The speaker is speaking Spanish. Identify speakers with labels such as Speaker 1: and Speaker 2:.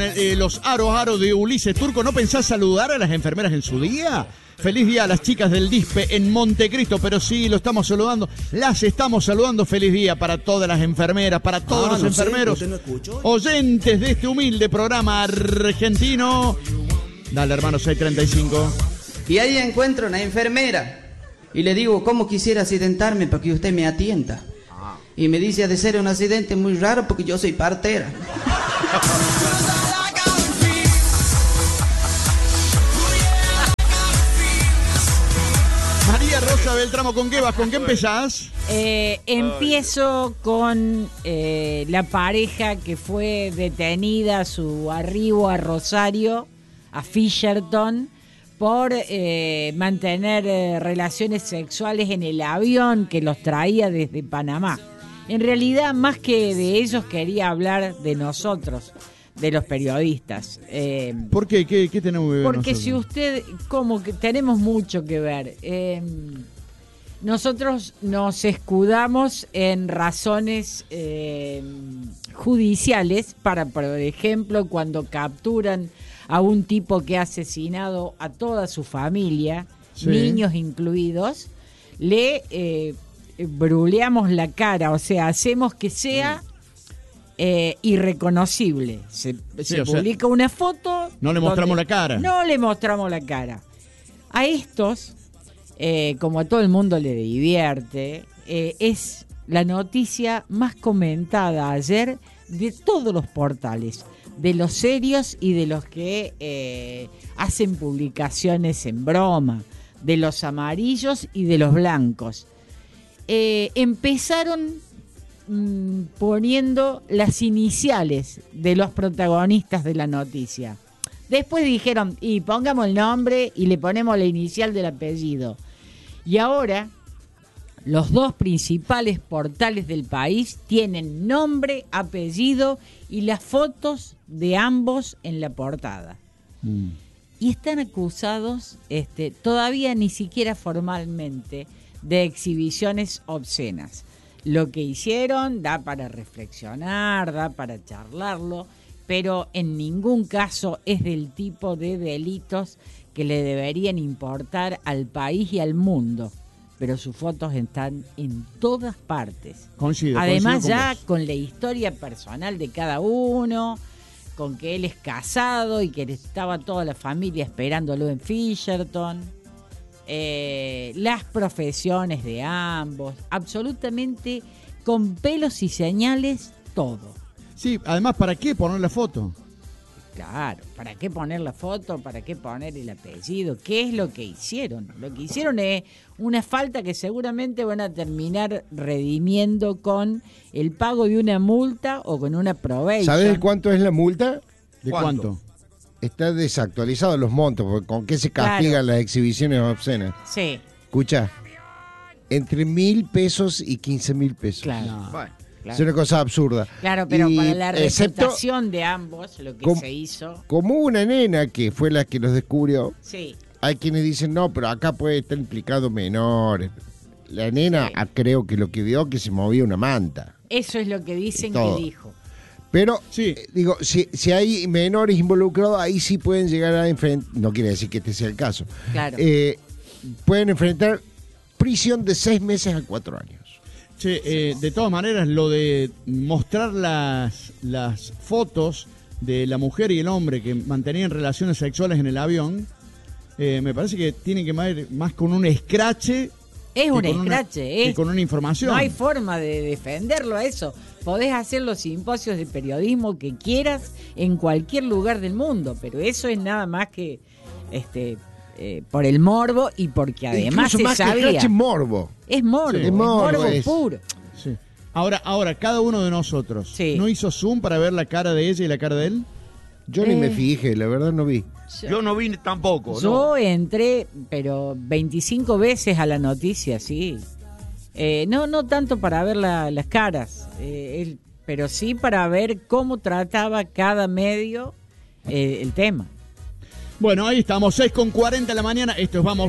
Speaker 1: Los aros de Ulises Turco. ¿No pensás saludar a las enfermeras en su día? Feliz día a las chicas del DISPE en Montecristo, pero sí, lo estamos saludando. Las estamos saludando. Feliz día para todas las enfermeras, para todos los enfermeros, oyentes de este humilde programa argentino. Dale, hermano, 635.
Speaker 2: Y ahí encuentro una enfermera y le digo, ¿cómo quisiera accidentarme para que usted me atienda? Y me dice, ha de ser un accidente muy raro porque yo soy partera.
Speaker 1: María Rosa Beltramo, ¿con qué vas? ¿Con qué empezás?
Speaker 3: Empiezo con la pareja que fue detenida a su arribo a Rosario, a Fisherton, por mantener relaciones sexuales en el avión que los traía desde Panamá. En realidad, más que de ellos, quería hablar de nosotros, de los periodistas.
Speaker 1: ¿Por qué? ¿Qué tenemos que ver
Speaker 3: Porque
Speaker 1: nosotros?
Speaker 3: si usted, como que tenemos mucho que ver. Nosotros nos escudamos en razones judiciales para, por ejemplo, cuando capturan a un tipo que ha asesinado a toda su familia, sí, niños incluidos, le bruleamos la cara, o sea, hacemos que sea irreconocible. Se publica una foto.
Speaker 1: No le mostramos la cara.
Speaker 3: No le mostramos la cara. A estos, como a todo el mundo le divierte, es la noticia más comentada ayer de todos los portales, de los serios y de los que hacen publicaciones en broma, de los amarillos y de los blancos. Empezaron poniendo las iniciales de los protagonistas de la noticia. Después dijeron, y pongamos el nombre y le ponemos la inicial del apellido. Y ahora, los dos principales portales del país tienen nombre, apellido y las fotos de ambos en la portada. Y están acusados, todavía ni siquiera formalmente, de exhibiciones obscenas. Lo que hicieron da para reflexionar, da para charlarlo, pero en ningún caso es del tipo de delitos que le deberían importar al país y al mundo. Pero sus fotos están en todas partes. Además, ya con la historia personal de cada uno, con que él es casado y que estaba toda la familia esperándolo en Fisherton. Las profesiones de ambos, absolutamente con pelos y señales, todo.
Speaker 1: Sí, además, ¿para qué poner la foto?
Speaker 3: Claro, ¿para qué poner la foto? ¿Para qué poner el apellido? ¿Qué es lo que hicieron? Lo que hicieron es una falta que seguramente van a terminar redimiendo con el pago de una multa o con una probation.
Speaker 4: ¿Sabes cuánto es la multa?
Speaker 1: ¿De cuánto?
Speaker 4: Está desactualizado los montos, porque ¿con qué se castigan las exhibiciones obscenas?
Speaker 3: Sí.
Speaker 4: Escucha, entre 1.000 pesos y 15.000 pesos.
Speaker 3: Claro.
Speaker 1: No.
Speaker 3: Claro.
Speaker 4: Es una cosa absurda.
Speaker 3: Claro, pero para la reputación de ambos, lo que se hizo.
Speaker 4: Como una nena que fue la que los descubrió,
Speaker 3: sí,
Speaker 4: hay quienes dicen, no, pero acá puede estar implicado menores. La nena, sí, creo que lo que vio que se movía una manta.
Speaker 3: Eso es lo que dicen que dijo.
Speaker 4: Pero,
Speaker 1: sí,
Speaker 4: digo, si hay menores involucrados, ahí sí pueden llegar a enfrentar, no quiere decir que este sea el caso,
Speaker 3: claro,
Speaker 4: pueden enfrentar prisión de 6 meses a 4 años.
Speaker 1: Che, de todas maneras, lo de mostrar las fotos de la mujer y el hombre que mantenían relaciones sexuales en el avión, me parece que tienen que ir más con un escrache.
Speaker 3: Es un escrache,
Speaker 1: que con una información.
Speaker 3: No hay forma de defenderlo a eso. Podés hacer los simposios de periodismo que quieras en cualquier lugar del mundo, pero eso es nada más que por el morbo y porque además
Speaker 4: incluso
Speaker 3: se
Speaker 4: más
Speaker 3: sabía.
Speaker 4: Que escrache, morbo.
Speaker 3: Es morbo,
Speaker 4: sí,
Speaker 3: es morbo
Speaker 4: es
Speaker 3: puro.
Speaker 1: Sí. Ahora, cada uno de nosotros,
Speaker 3: sí,
Speaker 1: ¿no hizo zoom para ver la cara de ella y la cara de él?
Speaker 4: Yo ni me fijé, la verdad no vi.
Speaker 5: Yo no vi tampoco.
Speaker 3: Yo entré, pero 25 veces a la noticia, sí. No tanto para ver las caras, pero sí para ver cómo trataba cada medio el tema.
Speaker 1: Bueno, ahí estamos, 6:40 de la mañana. Esto es Vamos